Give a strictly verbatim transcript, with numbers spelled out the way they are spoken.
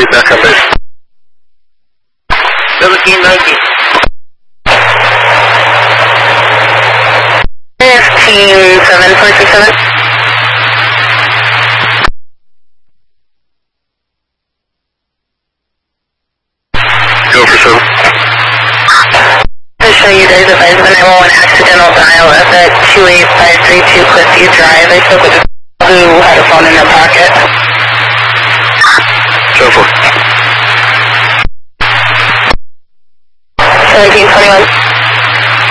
thirty, back on base. seventeen ninety. fifteen seven four six seven. Go for seven. To show you guys if I have a nine one one accidental dial up at two eight five three two Cliffview Drive. I spoke with a who had a phone in their pocket. seven four. seventeen twenty-one.